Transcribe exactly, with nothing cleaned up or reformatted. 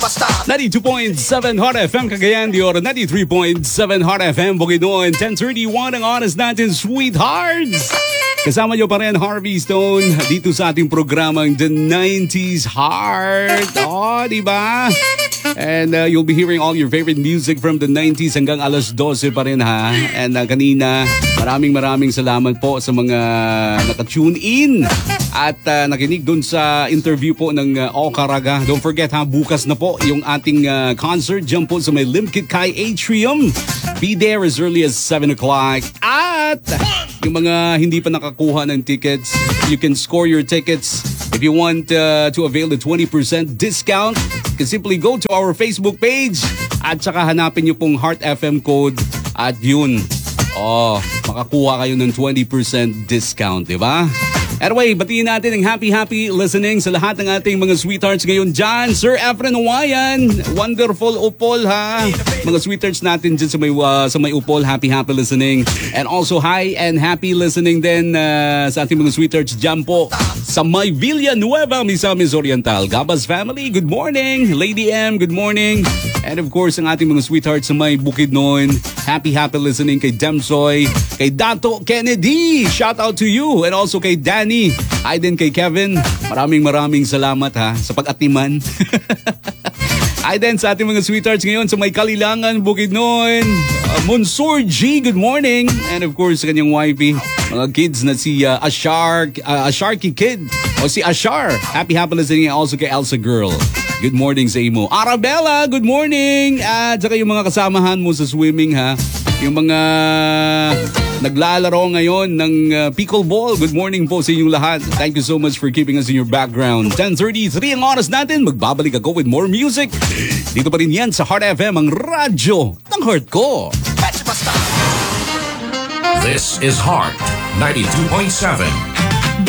ninety-two point seven Hot F M Cagayan de Oro, ninety-three point seven Hot F M Bukidnon, ten thirty-one ang oras natin, sweethearts. Kasama nyo pa rin Harvey Stone dito sa ating programang The nineties Heart. Oh, diba? And uh, you'll be hearing all your favorite music from the nineties hanggang alas dose pa rin ha. And uh, kanina, maraming maraming salamat po sa mga naka-tune in at uh, nakinig dun sa interview po ng uh, O Caraga. Don't forget ha, bukas na po yung ating uh, concert dyan po sa may Limkit Kai Atrium. Be there as early as seven o'clock. At yung mga hindi pa nakakuha ng tickets, you can score your tickets. If you want uh, to avail the twenty percent discount, you can simply go to our Facebook page at saka hanapin nyo pong Heart F M code at yun, oh, makakuha kayo ng twenty percent discount, di ba? Anyway, batiin natin ang happy-happy listening sa lahat ng ating mga sweethearts ngayon dyan. Sir Efren Wayan, wonderful upol ha. Mga sweethearts natin dyan sa may, uh, sa may upol, happy-happy listening. And also hi and happy listening din uh, sa ating mga sweethearts dyan po sa may Villanueva, Misamis Oriental. Gabas family, good morning. Lady M, good morning. And of course, ang ating mga sweethearts sa may Bukidnon, happy-happy listening kay Demsoy, kay Dato Kennedy, shout out to you. And also kay Danny. Hi din kay Kevin. Maraming maraming salamat ha sa pag-atiman. Hi din sa ating mga sweethearts ngayon sa may Kalilangan, Bukidnon. Uh, Monsur G, good morning. And of course, sa kanyang wifey, mga kids na si uh, Ashar, uh, Asharky Kid o si Ashar. Happy happy listening also kay Elsa Girl. Good morning sa imo. Arabella, good morning. At saka yung mga kasamahan mo sa swimming ha. Yung mga naglalaro ngayon ng uh, pickleball. Good morning po sa inyong lahat. Thank you so much for keeping us in your background. ten thirty-three ang oras natin. Magbabalik ako with more music. Dito pa rin yan sa Heart F M, ang radyo ng heart ko. This is Heart ninety-two point seven.